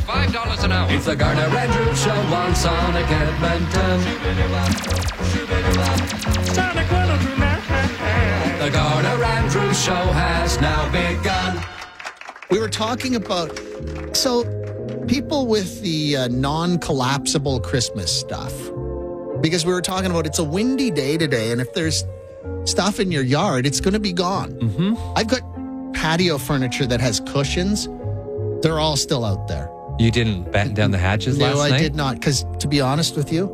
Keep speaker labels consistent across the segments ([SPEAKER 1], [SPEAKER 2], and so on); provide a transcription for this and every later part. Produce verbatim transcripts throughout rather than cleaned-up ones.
[SPEAKER 1] five dollars an hour.
[SPEAKER 2] It's the Garner Andrews Show on Sonic Edmonton.
[SPEAKER 3] Sonic one oh two nine.
[SPEAKER 2] The Garner Andrews Show has now begun.
[SPEAKER 4] We were talking about, so people with the uh, non-collapsible Christmas stuff, because we were talking about it's a windy day today, and if there's stuff in your yard, it's going to be gone.
[SPEAKER 5] Mm-hmm.
[SPEAKER 4] I've got patio furniture that has cushions. They're all still out there.
[SPEAKER 5] You didn't batten down the hatches
[SPEAKER 4] no,
[SPEAKER 5] last
[SPEAKER 4] I
[SPEAKER 5] night?
[SPEAKER 4] did not, because to be honest with you,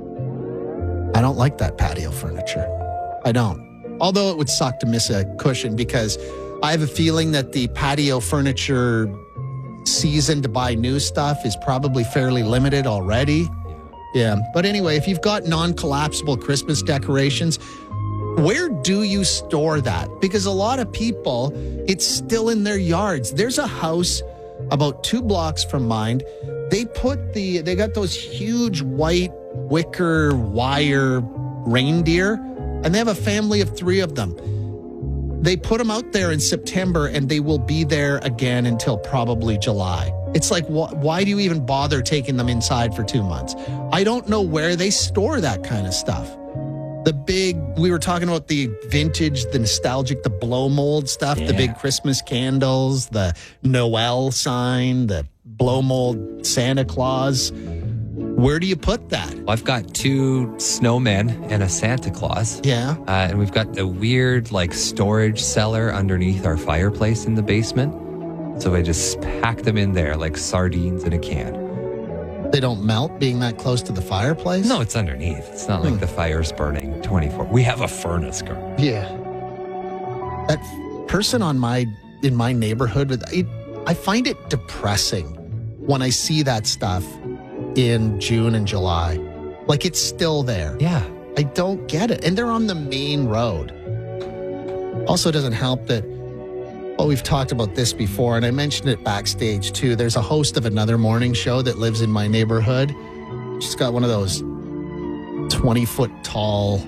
[SPEAKER 4] I don't like that patio furniture. I don't. Although it would suck to miss a cushion, because I have a feeling that the patio furniture season to buy new stuff is probably fairly limited already. Yeah. But anyway, if you've got non-collapsible Christmas decorations, where do you store that? Because a lot of people, it's still in their yards. There's a house about two blocks from mine. They put the, they got those huge white wicker wire reindeer, and they have a family of three of them. They put them out there in September, and they will be there again until probably July. It's like, wh- why do you even bother taking them inside for two months? I don't know where they store that kind of stuff. The big, we were talking about the vintage, the nostalgic, the blow mold stuff,
[SPEAKER 5] Yeah.
[SPEAKER 4] the big Christmas candles, the Noel sign, the blow mold Santa Claus. Where do you put that?
[SPEAKER 5] Well, I've got two snowmen and a Santa Claus.
[SPEAKER 4] Yeah.
[SPEAKER 5] Uh, and we've got a weird, like, storage cellar underneath our fireplace in the basement. So I just pack them in there like sardines in a can.
[SPEAKER 4] They don't melt being that close to the fireplace?
[SPEAKER 5] No, it's underneath. It's not like
[SPEAKER 4] Hmm.
[SPEAKER 5] the fire's burning twenty-four. We have a furnace, girl.
[SPEAKER 4] Yeah. That person on my in my neighborhood, with it, I find it depressing when I see that stuff in June and July. Like, it's still there.
[SPEAKER 5] Yeah.
[SPEAKER 4] I don't get it. And they're on the main road. Also, doesn't help that, well, we've talked about this before, and I mentioned it backstage too. There's a host of another morning show that lives in my neighborhood. She's got one of those twenty foot tall.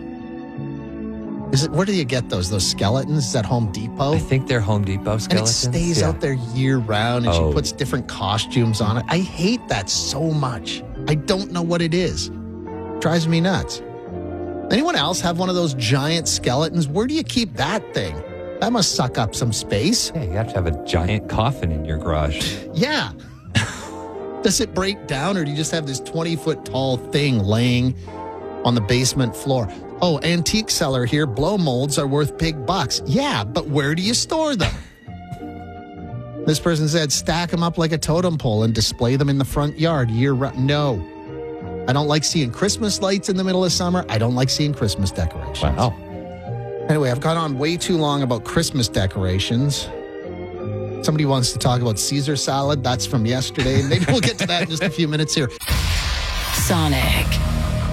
[SPEAKER 4] Is it? Where do you get those? Those skeletons? Is that Home Depot?
[SPEAKER 5] I think they're Home Depot
[SPEAKER 4] and it
[SPEAKER 5] skeletons.
[SPEAKER 4] stays
[SPEAKER 5] Yeah.
[SPEAKER 4] out there year round, and
[SPEAKER 5] Oh.
[SPEAKER 4] she puts different costumes on it. I hate that so much. I don't know what it is. Drives me nuts. Anyone else have one of those giant skeletons? Where do you keep that thing? That must suck up some space.
[SPEAKER 5] Yeah, you have to have a giant coffin in your garage.
[SPEAKER 4] Yeah. Does it break down, or do you just have this twenty foot tall thing laying on the basement floor? Oh, antique seller here. Blow molds are worth big bucks. Yeah, but where do you store them? This person said stack them up like a totem pole and display them in the front yard year round. No. I don't like seeing Christmas lights in the middle of summer. I don't like seeing Christmas decorations.
[SPEAKER 5] Wow.
[SPEAKER 4] Anyway, I've gone on way too long about Christmas decorations. Somebody wants to talk about Caesar salad. That's from yesterday. Maybe we'll get to that in just a few minutes here.
[SPEAKER 6] Sonic.